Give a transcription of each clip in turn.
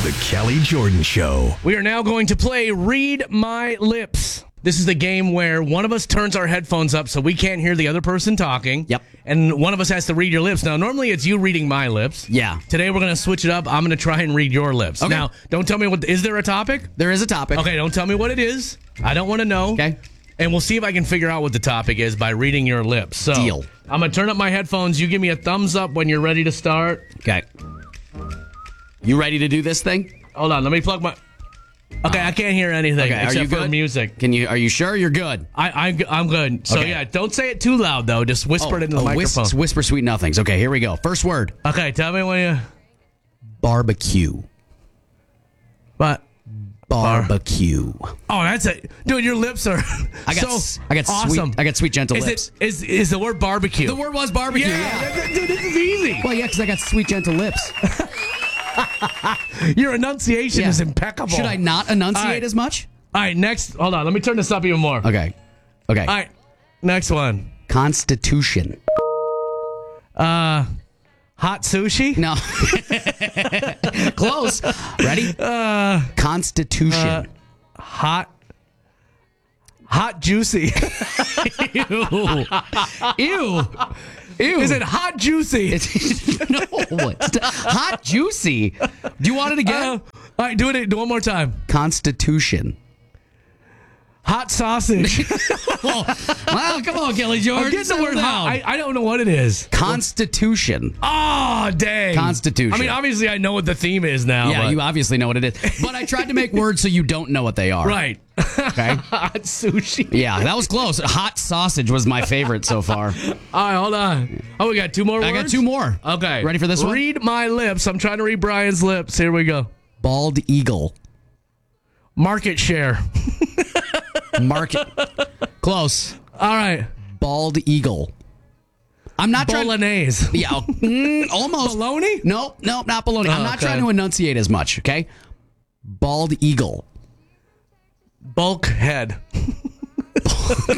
The Kelly Jordan Show. We are now going to play Read My Lips. This is the game where one of us turns our headphones up so we can't hear the other person talking. Yep. And one of us has to read your lips. Now, normally it's you reading my lips. Yeah. Today we're going to switch it up. I'm going to try and read your lips. Okay. Now, don't tell me is there a topic? There is a topic. Okay, don't tell me what it is. I don't want to know. Okay. And we'll see if I can figure out what the topic is by reading your lips. So, Deal. I'm going to turn up my headphones. You give me a thumbs up when you're ready to start. Okay. You ready to do this thing? Hold on, let me plug my... Okay, I can't hear anything Okay, except are you for good? music. Are you sure you're good? I'm good. So, Okay. yeah, don't say it too loud, though. Just whisper it into the microphone. Whisper sweet nothings. Okay, here we go. First word. Okay, tell me when you... Barbecue. What? Barbecue. Oh, that's it. Dude, your lips are I got awesome. sweet gentle Is lips. Is the word barbecue? The word was barbecue. Yeah. Dude, this is easy. Well, yeah, because I got sweet gentle lips. Your enunciation is impeccable. Should I not enunciate as much? All right, next. Hold on. Let me turn this up even more. Okay. All right. Next one. Constitution. Hot sushi? No. Close. Ready? Constitution. Hot juicy. Ew. Ew. Is it hot juicy? No. Hot juicy. Do you want it again? All right, do it one more time. Constitution. Hot sausage. Well, come on, Kelly George. I'm getting the word hot. I don't know what it is. Constitution. Oh, dang. Constitution. I mean, obviously, I know what the theme is now. Yeah, but... you obviously know what it is. But I tried to make words so you don't know what they are. Right. Okay. Hot sushi. Yeah, that was close. Hot sausage was my favorite so far. All right, hold on. Oh, we got two more words? I got two more. Okay. Ready for this one? Read my lips. I'm trying to read Brian's lips. Here we go. Bald eagle. Market share. Market. Close. All right. Bald eagle. I'm not Bolognese. trying. Yeah, almost. Bologna? No, not bologna. I'm not okay. trying to enunciate as much. Okay. Bald eagle. Bulkhead. I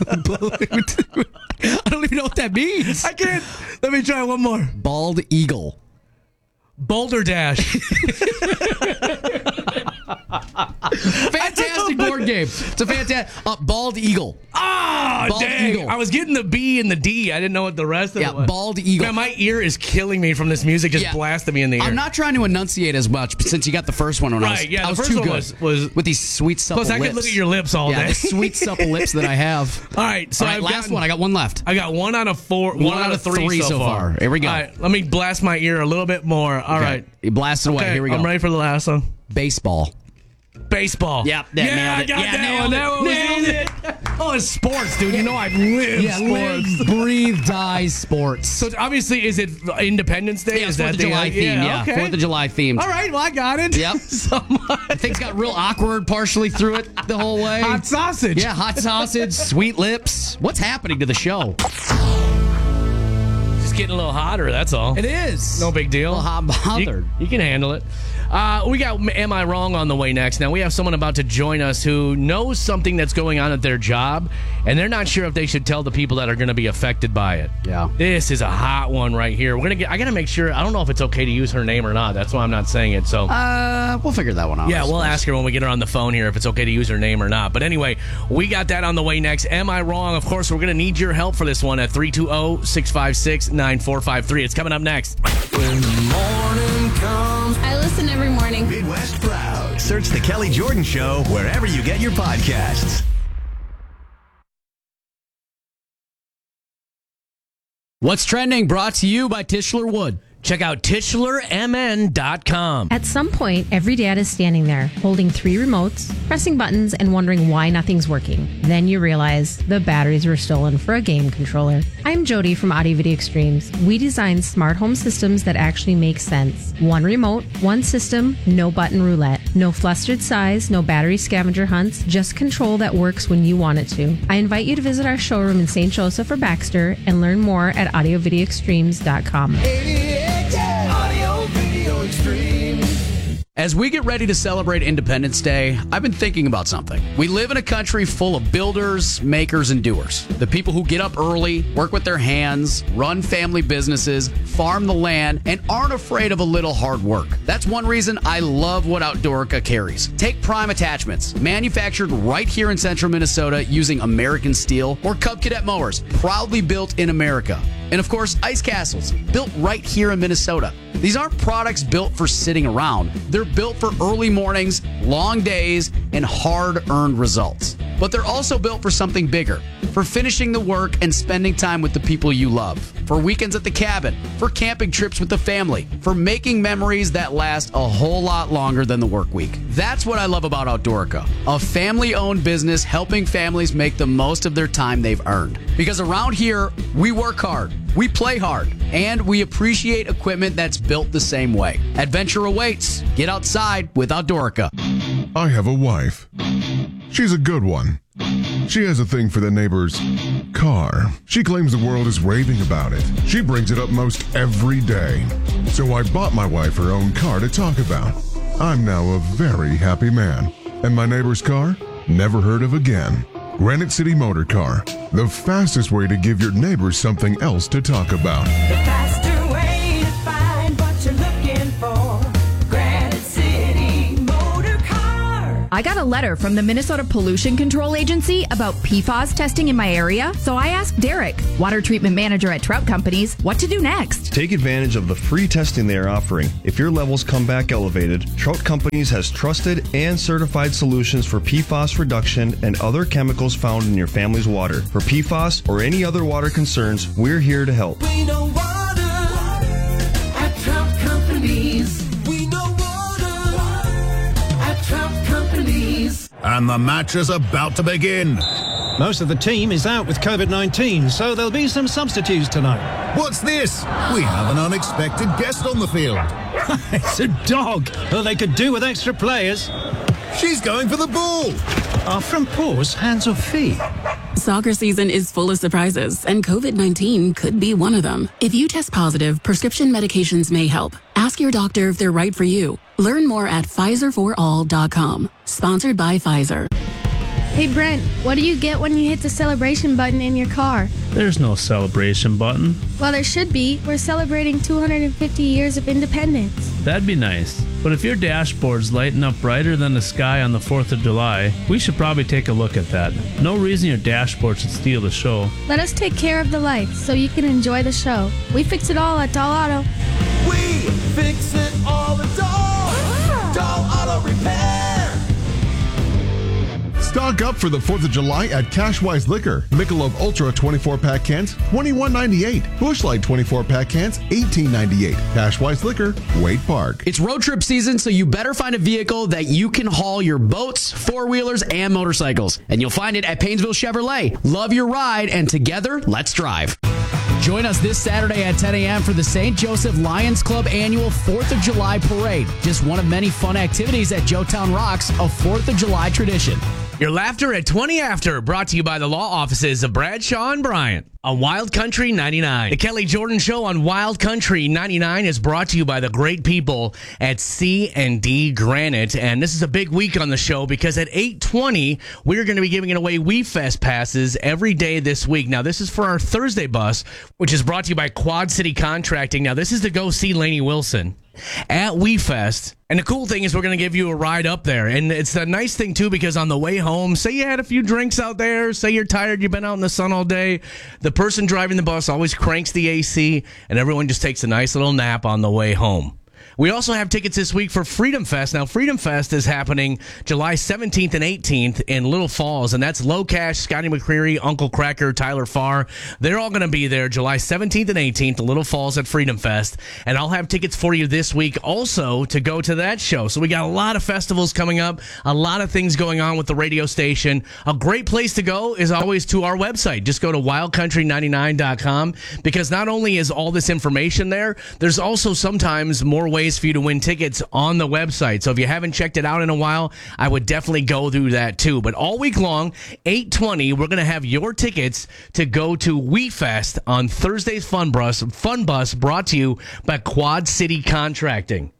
don't even know what that means. I can't. Let me try one more. Bald eagle. Boulder Dash. Fantastic board game. It's a fantastic. Bald eagle. Ah, Bald dang. eagle. I was getting the B and the D. I didn't know what the rest of it was. Bald eagle. Man, my ear is killing me from this music just blasting me in the ear. I'm not trying to enunciate as much since you got the first one when I the was first too one good was with these sweet supple plus, lips. I could look at your lips all day. The sweet supple lips that I have. All right, so last one. I got one left. I got 1 out of 4. One out of three so far. Here we go. All right, let me blast my ear a little bit more. All right, You blast it away. Okay, Here we go. I'm ready for the last one. Baseball. Baseball. Yep, Yeah, nailed I it. got Yeah, that one. That one was nailed it. Oh, it's sports, dude. You know I live sports. Live, breathe, die, sports. So obviously, is it Independence Day? Yeah, Is it's 4th of July theme. Yeah, okay. 4th of July themed. All right, well, I got it. Yep. So much. Things got real awkward partially through it the whole way. Hot sausage. Yeah, hot sausage, sweet lips. What's happening to the show? It's getting a little hotter, that's all. It is. No big deal. A little hot bothered. You can handle it. We got Am I Wrong on the way next. Now, we have someone about to join us who knows something that's going on at their job, and they're not sure if they should tell the people that are going to be affected by it. Yeah. This is a hot one right here. I got to make sure. I don't know if it's okay to use her name or not. That's why I'm not saying it. So We'll figure that one out. yeah, we'll ask her when we get her on the phone here if it's okay to use her name or not. But anyway, we got that on the way next. Am I Wrong? Of course, we're going to need your help for this one at 320-656-9453. It's coming up next. When the morning comes, I listen every morning. Midwest Proud. Search The Kelly Jordan Show wherever you get your podcasts. What's trending? Brought to you by Tischler Wood. Check out TischlerMN.com. At some point, every dad is standing there, holding 3 remotes, pressing buttons, and wondering why nothing's working. Then you realize the batteries were stolen for a game controller. I'm Jody from Audio Video Extremes. We design smart home systems that actually make sense. 1 remote, 1 system, no button roulette. No flustered size, no battery scavenger hunts, just control that works when you want it to. I invite you to visit our showroom in St. Joseph or Baxter and learn more at audiovideoextremes.com. Audio Video Extreme. As we get ready to celebrate Independence Day, I've been thinking about something. We live in a country full of builders, makers, and doers. The people who get up early, work with their hands, run family businesses, farm the land, and aren't afraid of a little hard work. That's one reason I love what Outdoorica carries. Take Prime Attachments, manufactured right here in central Minnesota using American steel, or Cub Cadet mowers, proudly built in America. And of course, Ice Castles, built right here in Minnesota. These aren't products built for sitting around. They're built for early mornings, long days, and hard-earned results. But they're also built for something bigger, for finishing the work and spending time with the people you love, for weekends at the cabin, for camping trips with the family, for making memories that last a whole lot longer than the work week. That's what I love about Outdoorica, a family-owned business helping families make the most of their time they've earned. Because around here, we work hard, we play hard, and we appreciate equipment that's built the same way. Adventure awaits. Get outside with Outdoorica. I have a wife. She's a good one. She has a thing for the neighbor's car. She claims the world is raving about it. She brings it up most every day. So I bought my wife her own car to talk about. I'm now a very happy man. And my neighbor's car? Never heard of again. Granite City Motor Car. The fastest way to give your neighbors something else to talk about. The faster way to find what you're looking for. Granite City Motor Car. I got a letter from the Minnesota Pollution Control Agency about PFAS testing in my area, so I asked Derek, water treatment manager at Trout Companies, what to do next. Take advantage of the free testing they are offering. If your levels come back elevated, Trout Companies has trusted and certified solutions for PFAS reduction and other chemicals found in your family's water. For PFAS or any other water concerns, we're here to help. We know water at Trout Companies. We know water at Trout Companies. And the match is about to begin. Most of the team is out with COVID-19, so there'll be some substitutes tonight. What's this? We have an unexpected guest on the field. It's a dog. Well, they could do with extra players. She's going for the ball. Are front paws hands or feet? Soccer season is full of surprises, and COVID-19 could be one of them. If you test positive, prescription medications may help. Ask your doctor if they're right for you. Learn more at PfizerForAll.com. Sponsored by Pfizer. Hey Brent, what do you get when you hit the celebration button in your car? There's no celebration button. Well, there should be. We're celebrating 250 years of independence. That'd be nice. But if your dashboard's lighting up brighter than the sky on the 4th of July, we should probably take a look at that. No reason your dashboard should steal the show. Let us take care of the lights so you can enjoy the show. We fix it all at Doll Auto. We fix it all at Doll Auto Repair. Stock up for the 4th of July at Cashwise Liquor. Michelob Ultra 24-pack cans, $21.98. Busch Light 24-pack cans, $18.98. Cashwise Liquor, Wade Park. It's road trip season, so you better find a vehicle that you can haul your boats, four-wheelers, and motorcycles. And you'll find it at Painesville Chevrolet. Love your ride, and together, let's drive. Join us this Saturday at 10 a.m. for the St. Joseph Lions Club annual 4th of July parade. Just one of many fun activities at Joetown Rocks, a 4th of July tradition. Your laughter at 20 after, brought to you by the law offices of Bradshaw and Bryant on Wild Country 99. The Kelly Jordan Show on Wild Country 99 is brought to you by the great people at C&D Granite. And this is a big week on the show because at 8:20, we're going to be giving away WeFest passes every day this week. Now, this is for our Thursday bus, which is brought to you by Quad City Contracting. Now, this is to go see Lainey Wilson at WeFest. And the cool thing is we're going to give you a ride up there. And it's a nice thing, too, because on the way home, say you had a few drinks out there, say you're tired, you've been out in the sun all day, the person driving the bus always cranks the AC, and everyone just takes a nice little nap on the way home. We also have tickets this week for Freedom Fest. Now, Freedom Fest is happening July 17th and 18th in Little Falls, and that's Low Cash, Scotty McCreery, Uncle Cracker, Tyler Farr. They're all going to be there July 17th and 18th, Little Falls at Freedom Fest, and I'll have tickets for you this week also to go to that show. So we got a lot of festivals coming up, a lot of things going on with the radio station. A great place to go is always to our website. Just go to wildcountry99.com because not only is all this information there, there's also sometimes more ways for you to win tickets on the website. So if you haven't checked it out in a while, I would definitely go through that too. But all week long, 8:20, we're going to have your tickets to go to WeFest on Thursday's Fun Bus brought to you by Quad City Contracting.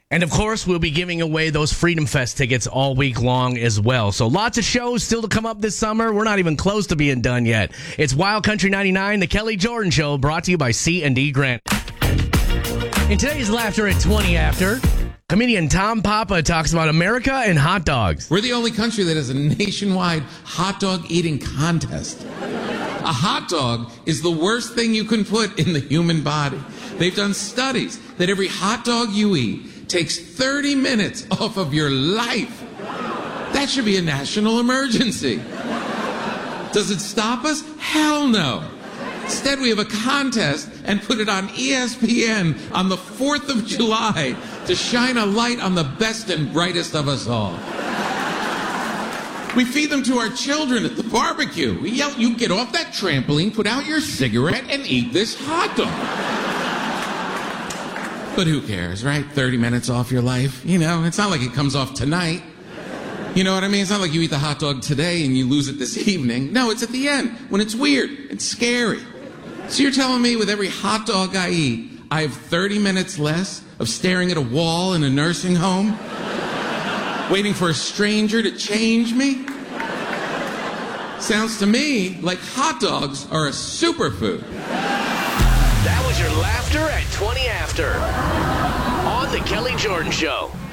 And, of course, we'll be giving away those Freedom Fest tickets all week long as well. So lots of shows still to come up this summer. We're not even close to being done yet. It's Wild Country 99, the Kelly Jordan Show, brought to you by C&D Grant. In today's Laughter at 20 After, comedian Tom Papa talks about America and hot dogs. We're the only country that has a nationwide hot dog eating contest. A hot dog is the worst thing you can put in the human body. They've done studies that every hot dog you eat takes 30 minutes off of your life. That should be a national emergency. Does it stop us? Hell no. Instead, we have a contest and put it on ESPN on the 4th of July to shine a light on the best and brightest of us all. We feed them to our children at the barbecue. We yell, you get off that trampoline, put out your cigarette, and eat this hot dog. But who cares, right? 30 minutes off your life. You know, it's not like it comes off tonight. You know what I mean? It's not like you eat the hot dog today and you lose it this evening. No, it's at the end when it's weird. It's scary. So you're telling me with every hot dog I eat, I have 30 minutes less of staring at a wall in a nursing home? Waiting for a stranger to change me? Sounds to me like hot dogs are a superfood. That was your Laughter at 20 After on the Kelly Jordan Show.